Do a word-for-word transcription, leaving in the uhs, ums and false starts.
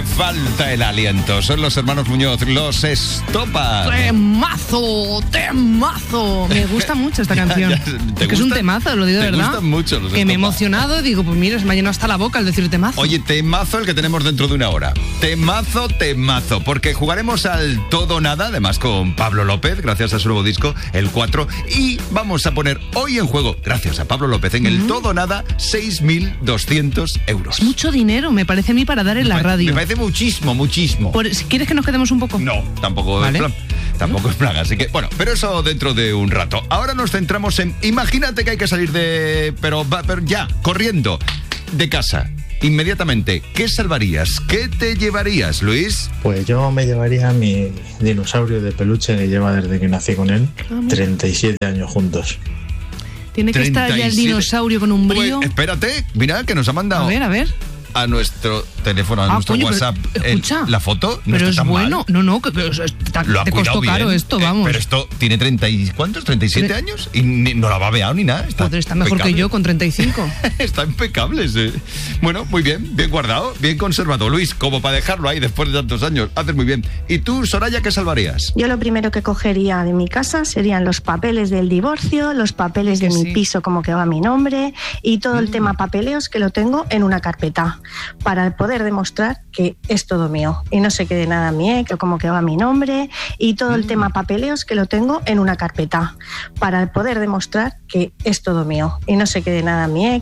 falta el aliento. Son los hermanos Muñoz, los Estopa. ¡Temazo! ¡Temazo! Me gusta mucho esta canción. Ya, ya, es que es un temazo, lo digo de verdad. Me gustan mucho los Estopa. Que me he emocionado y digo, pues mira, se me ha llenado hasta la boca al decir temazo. Oye, temazo el que tenemos dentro de una hora. Temazo, temazo. Porque jugaremos al todo nada, además con Pablo López, gracias a su nuevo disco, el cuatro. Y vamos a poner hoy en juego, gracias a Pablo López, en el uh-huh. todo nada, seis mil doscientos euros. Es mucho dinero, me parece a mí, para dar en la me radio. Me parece muchísimo, muchísimo. Por, ¿Quieres que nos quedemos un poco? No, tampoco ¿Vale? es plan. Tampoco es plan, así que, bueno, pero eso dentro de un rato. Ahora nos centramos en, imagínate que hay que salir de, pero, pero ya, corriendo, de casa. Inmediatamente, ¿qué salvarías? ¿Qué te llevarías, Luis? Pues yo me llevaría a mi dinosaurio de peluche que lleva desde que nací con él, ah, treinta y siete años juntos. Tiene que estar ya el dinosaurio con un brío. Pues, espérate, mira que nos ha mandado. A ver, a ver. A nuestro teléfono, a ah, nuestro coño, WhatsApp, pero, escucha, el, la foto. No pero está es tan bueno. Mal. No, no, que, que está, te costó caro bien. esto, vamos. Eh, pero esto tiene treinta y ¿cuántos? ¿treinta y siete pero, años? Y ni, no la ha babeado ni nada. Está, Joder, está mejor impecable. Que yo con treinta y cinco. Está impecable. Sí. Bueno, muy bien, bien guardado, bien conservado. Luis, como para dejarlo ahí después de tantos años. Haces muy bien. ¿Y tú, Soraya, qué salvarías? Yo lo primero que cogería de mi casa serían los papeles del divorcio, los papeles de sí. mi piso como que va a mi nombre y todo mm. el tema papeleos que lo tengo en una carpeta para poder demostrar que es todo mío y no se quede nada mío, que como que va mi nombre y todo el tema papeleos que lo tengo en una carpeta para poder demostrar que es todo mío y no se quede nada mío.